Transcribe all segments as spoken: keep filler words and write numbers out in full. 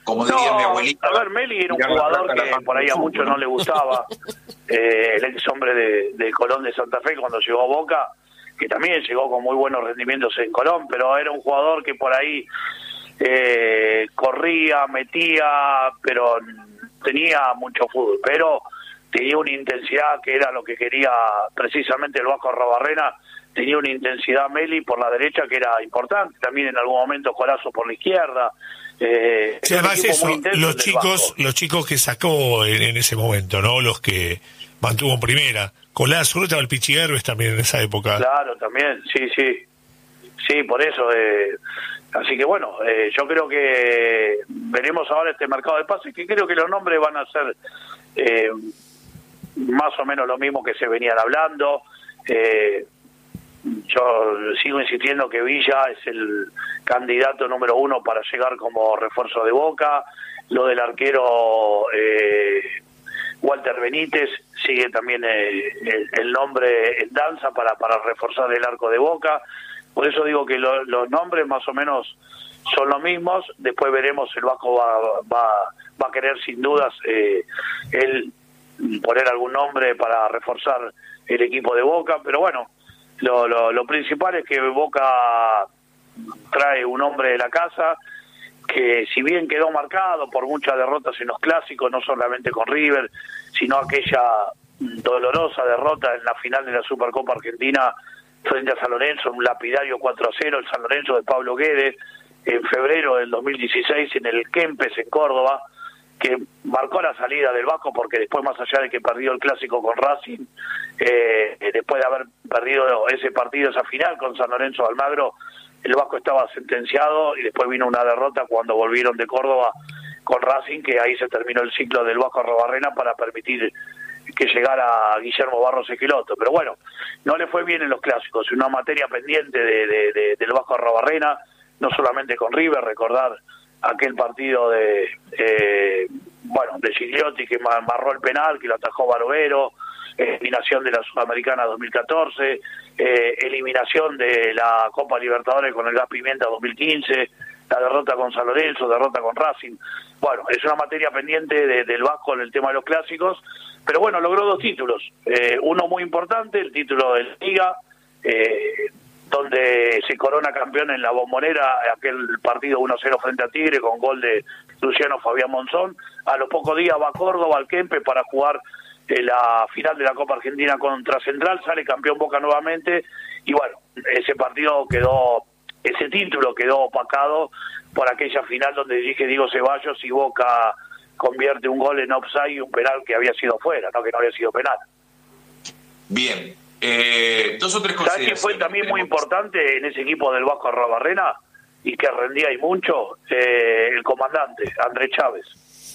como diría no, mi abuelita. A ver, Meli era un jugador que por ahí a muchos no le gustaba, eh, el ex hombre de, de Colón de Santa Fe cuando llegó a Boca, que también llegó con muy buenos rendimientos en Colón, pero era un jugador que por ahí eh, corría, metía, pero tenía mucho fútbol, pero tenía una intensidad que era lo que quería precisamente el Vasco Arrobarrena. Tenía una intensidad Meli por la derecha que era importante, también en algún momento Corazzo por la izquierda. Eh, sí, además eso, los chicos, los chicos que sacó en, en ese momento, ¿no? Los que mantuvo en primera. Corazzo, estaba el Pichi Herbes también en esa época. Claro, también, sí, sí. Sí, por eso. Eh, así que bueno, eh, yo creo que veremos ahora este mercado de pases, que creo que los nombres van a ser eh, más o menos lo mismo que se venían hablando. Eh, yo sigo insistiendo que Villa es el candidato número uno para llegar como refuerzo de Boca. Lo del arquero eh, Walter Benítez sigue también eh, el, el nombre en danza para, para reforzar el arco de Boca. Por eso digo que lo, los nombres más o menos son los mismos. Después veremos, el Vasco va, va, va a querer sin dudas eh, él poner algún nombre para reforzar el equipo de Boca, pero bueno, lo, lo, lo principal es que Boca trae un hombre de la casa que, si bien quedó marcado por muchas derrotas en los clásicos, no solamente con River, sino aquella dolorosa derrota en la final de la Supercopa Argentina frente a San Lorenzo, un lapidario cuatro a cero, el San Lorenzo de Pablo Guedes, en febrero del dos mil dieciséis en el Kempes, en Córdoba, que marcó la salida del Vasco, porque después, más allá de que perdió el clásico con Racing, eh, después de haber perdido ese partido, esa final con San Lorenzo de Almagro, el Vasco estaba sentenciado, y después vino una derrota cuando volvieron de Córdoba con Racing, que ahí se terminó el ciclo del Vasco Arrobarrena para permitir que llegara Guillermo Barros Esqueloto. Pero bueno, no le fue bien en los clásicos, una materia pendiente de, de, de, del Vasco Arrobarrena, no solamente con River, recordar aquel partido de eh, bueno de Gigliotti que amarró el penal, que lo atajó Barovero, eliminación de la Sudamericana dos mil catorce, eh, eliminación de la Copa Libertadores con el Gas Pimienta dos mil quince, la derrota con San Lorenzo, derrota con Racing. Bueno, es una materia pendiente de, del Vasco en el tema de los clásicos, pero bueno, logró dos títulos, eh, uno muy importante, el título de la Liga, eh, donde se corona campeón en la Bombonera, aquel partido uno cero frente a Tigre con gol de Luciano Fabián Monzón. A los pocos días va a Córdoba, al Kempes, para jugar eh, la final de la Copa Argentina contra Central, sale campeón Boca nuevamente, y bueno, ese partido quedó, ese título quedó opacado por aquella final donde dije Diego Ceballos y Boca convierte un gol en offside y un penal que había sido fuera, no que no había sido penal. Bien. Eh, dos o tres cosas. ¿Sabes quién fue también muy importante en ese equipo del Vasco Arrobarrena y que rendía y mucho? Eh, el comandante, Andrés Chávez.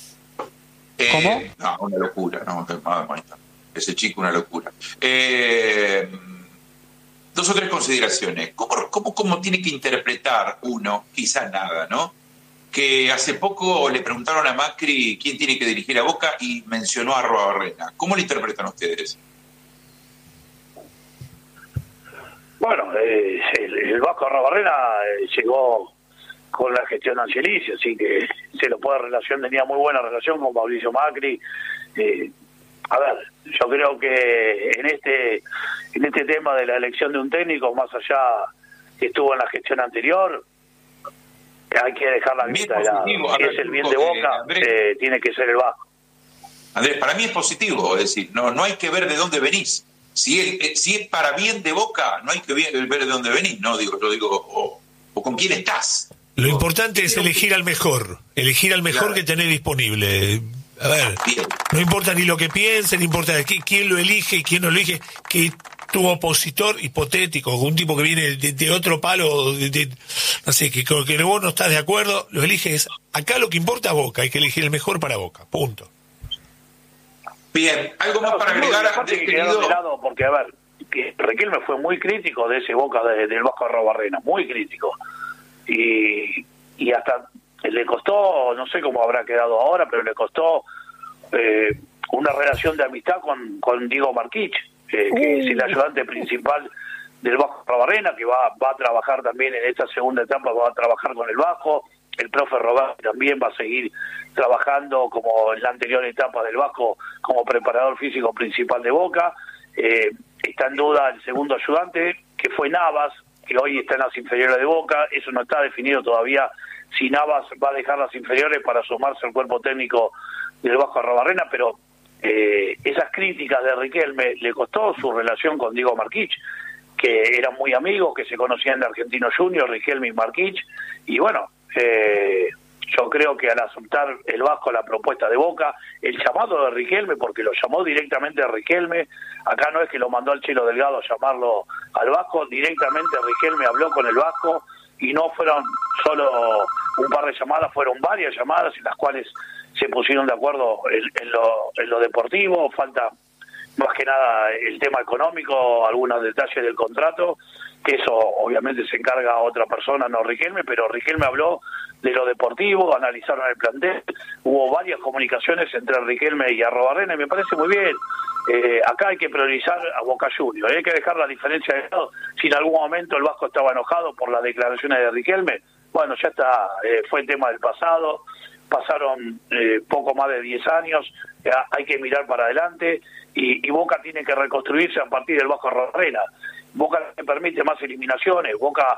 Eh, ¿Cómo? No, una locura. No, ese chico, una locura. Eh, dos o tres consideraciones. ¿Cómo, cómo, cómo tiene que interpretar uno, quizá nada, ¿no? Que hace poco le preguntaron a Macri quién tiene que dirigir a Boca y mencionó a Arrobarrena. ¿Cómo lo interpretan ustedes? Bueno, eh, el, el Vasco Arrobarrena eh, llegó con la gestión de Angelici, así que se lo puede relación, tenía muy buena relación con Mauricio Macri. Eh, a ver, yo creo que en este en este tema de la elección de un técnico, más allá que estuvo en la gestión anterior, hay que dejar la vista de lado. Si es el bien de Boca, Andrés, eh, tiene que ser el Vasco. Andrés, para mí es positivo, es decir, no no hay que ver de dónde venís. Si es, si es para bien de Boca, no hay que ver de dónde venís, no digo, yo digo, o, o con quién estás. Lo importante es elegir al mejor, elegir al mejor claro. que tenés disponible. A ver, bien. No importa ni lo que piense, no importa quién lo elige y quién no lo elige, que tu opositor hipotético, un tipo que viene de, de otro palo, de, de, no sé, que con que vos no estás de acuerdo, lo eliges. Acá lo que importa es Boca, hay que elegir el mejor para Boca, punto. Bien, algo más no, para agregar a que querido... de lado, porque a ver, que Riquelme fue muy crítico de ese Boca de, del Vasco Arrobarrena, muy crítico, y, y hasta le costó, no sé cómo habrá quedado ahora, pero le costó eh, una relación de amistad con, con Diego Marquich, eh, que es el ayudante principal del Vasco Arrobarrena, que va, va a trabajar también en esta segunda etapa, va a trabajar con el Vasco, el profe Robert también va a seguir trabajando como en la anterior etapa del Vasco como preparador físico principal de Boca. Eh, está en duda el segundo ayudante, que fue Navas, que hoy está en las inferiores de Boca. Eso no está definido todavía si Navas va a dejar las inferiores para sumarse al cuerpo técnico del Vasco Arrobarrena, pero eh, esas críticas de Riquelme le costó su relación con Diego Marquich, que eran muy amigos, que se conocían de Argentino Junior, Riquelme y Marquich, y bueno, eh, yo creo que al aceptar el Vasco la propuesta de Boca, el llamado de Riquelme, porque lo llamó directamente a Riquelme, acá no es que lo mandó al Chelo Delgado a llamarlo al Vasco, directamente Riquelme habló con el Vasco, y no fueron solo un par de llamadas, fueron varias llamadas en las cuales se pusieron de acuerdo en, en, lo, en lo deportivo. Falta más que nada el tema económico, algunos detalles del contrato, que eso obviamente se encarga a otra persona, no Riquelme, pero Riquelme habló de lo deportivo, analizaron el plantel, hubo varias comunicaciones entre Riquelme y Arrobarrena, y me parece muy bien. Eh, acá hay que priorizar a Boca Juniors, hay que dejar la diferencia de lado. Si en algún momento el Vasco estaba enojado por las declaraciones de Riquelme, bueno, ya está, eh, fue tema del pasado, pasaron eh, poco más de diez años, eh, hay que mirar para adelante, y, y Boca tiene que reconstruirse a partir del Vasco Arrobarrena. Boca le permite más eliminaciones, Boca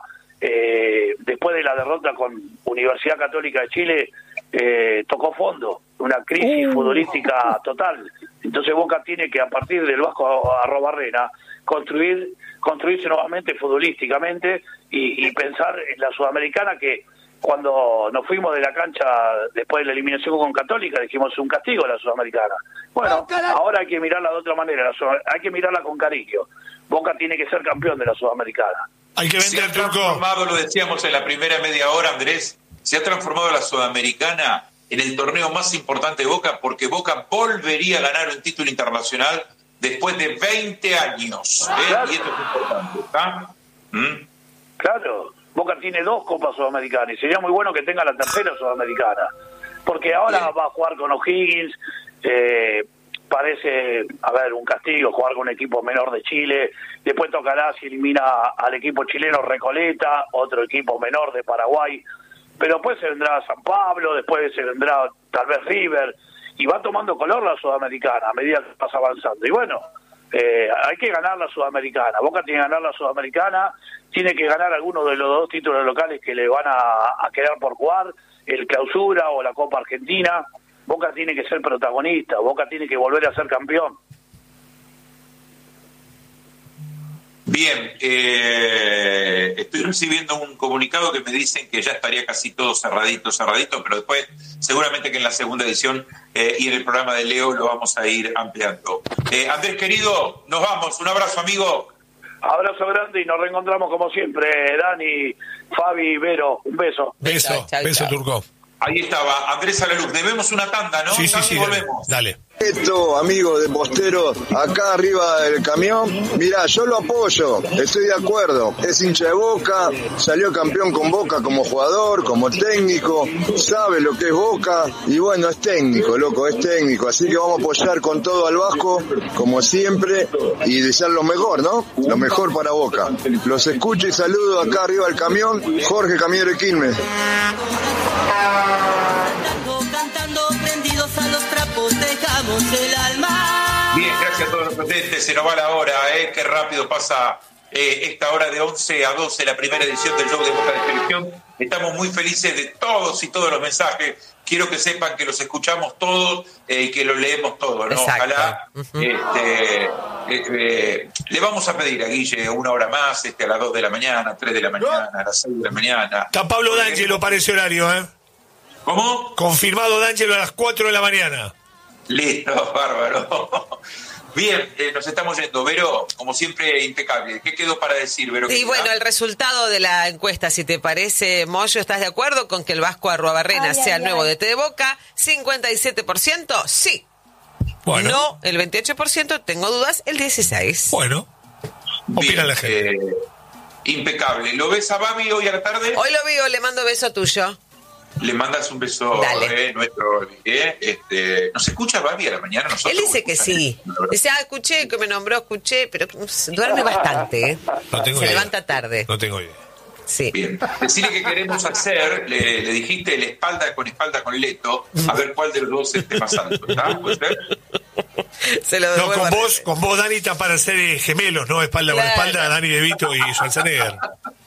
eh, después de la derrota con Universidad Católica de Chile eh, tocó fondo, una crisis uh. futbolística total. Entonces Boca tiene que a partir del Vasco Arrobarrena construir, construirse nuevamente futbolísticamente y, y pensar en la Sudamericana, que cuando nos fuimos de la cancha después de la eliminación con Católica dijimos es un castigo a la Sudamericana. Bueno, ahora hay que mirarla de otra manera, hay que mirarla con cariño. Boca tiene que ser campeón de la Sudamericana. Hay que se ha transformado, lo decíamos en la primera media hora, Andrés, se ha transformado la Sudamericana en el torneo más importante de Boca, porque Boca volvería a ganar un título internacional después de veinte años. ¿eh? Claro. Y esto es importante. ¿Ah? ¿Mm? Claro, Boca tiene dos Copas Sudamericanas y sería muy bueno que tenga la tercera Sudamericana, porque ahora Bien. va a jugar con O'Higgins. eh, parece, a ver, un castigo jugar con un equipo menor de Chile, después tocará si elimina al equipo chileno Recoleta, otro equipo menor de Paraguay, pero después se vendrá San Pablo, después se vendrá tal vez River, y va tomando color la Sudamericana a medida que pasa avanzando, y bueno, eh, hay que ganar la Sudamericana, Boca tiene que ganar la Sudamericana, tiene que ganar alguno de los dos títulos locales que le van a, a quedar por jugar, el Clausura o la Copa Argentina. Boca tiene que ser protagonista, Boca tiene que volver a ser campeón. Bien, eh, estoy recibiendo un comunicado que me dicen que ya estaría casi todo cerradito, cerradito, pero después seguramente que en la segunda edición eh, y en el programa de Leo lo vamos a ir ampliando. Eh, Andrés, querido, nos vamos, un abrazo, amigo. Abrazo grande y nos reencontramos como siempre, Dani, Fabi, Vero, un beso. Beso, chau, chau, beso, chau. Turco. Ahí estaba, Andrés Alaluz. Debemos una tanda, ¿no? Sí, sí, sí, volvemos. Dale. Esto, amigo de Postero, acá arriba del camión, mirá, yo lo apoyo, estoy de acuerdo, es hincha de Boca, salió campeón con Boca como jugador, como técnico, sabe lo que es Boca, y bueno, es técnico, loco, es técnico, así que vamos a apoyar con todo al Vasco, como siempre, y desear lo mejor, ¿no? Lo mejor para Boca. Los escucho y saludo acá arriba del camión, Jorge Camionero de Quilmes. Cantando, prendidos a los trapos, dejamos el alma. Bien, gracias a todos los presentes. Se nos va la hora, ¿eh? Qué rápido pasa eh, esta hora de once a doce, la primera edición del show de Boca de Televisión. Estamos muy felices de todos y todos los mensajes. Quiero que sepan que los escuchamos todos y eh, que los leemos todos, ¿no? Exacto. Ojalá. Uh-huh. este, eh, eh, le vamos a pedir a Guille una hora más, este, a las dos de la mañana, tres de la mañana, a las seis de la mañana. Está Pablo D'Angelo para ese horario, ¿eh? ¿Cómo? Confirmado D'Angelo a las cuatro de la mañana. Listo, bárbaro. Bien, eh, nos estamos yendo. Vero, como siempre, impecable. ¿Qué quedó para decir, Vero? Y bueno, el resultado de la encuesta, si te parece, Moyo, ¿estás de acuerdo con que el Vasco Arruabarrena ay, sea ay, el nuevo ay. D T de Boca? cincuenta y siete por ciento, sí. Bueno. No, el veintiocho por ciento, tengo dudas, el dieciséis por ciento. Bueno, opina la gente. Eh, impecable. ¿Lo ves a Babi hoy a la tarde? Hoy lo veo, le mando beso tuyo. Le mandas un beso, eh, nuestro, eh, este, ¿nos escucha Babi a la mañana nosotros? Él dice que sí. Dice, ah, escuché, que me nombró, escuché, pero duerme bastante, ¿eh? No tengo Se idea. levanta tarde. No tengo idea. Sí. Bien. Decirle que queremos hacer, le, le dijiste, el espalda con espalda con Leto, a ver cuál de los dos esté más alto. ¿Está? ¿Puede ser? Se lo no, con vos, con vos, Dani, está para ser gemelos, ¿no? Espalda claro. con espalda, Dani De Vito y Schwarzenegger.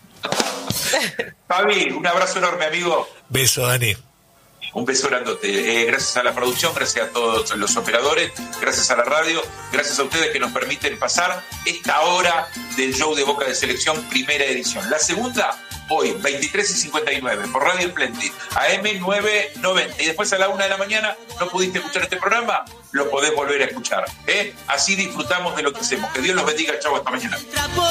Fabi, un abrazo enorme, amigo. Beso, Dani. Un beso grandote. Eh, gracias a la producción, gracias a todos los operadores, gracias a la radio, gracias a ustedes que nos permiten pasar esta hora del show de Boca de Selección, primera edición. La segunda, hoy, veintitrés y cincuenta y nueve, por Radio Splendid, A M novecientos noventa. Y después a la una de la mañana, ¿no pudiste escuchar este programa? Lo podés volver a escuchar. ¿eh? Así disfrutamos de lo que hacemos. Que Dios los bendiga. Chau, hasta mañana.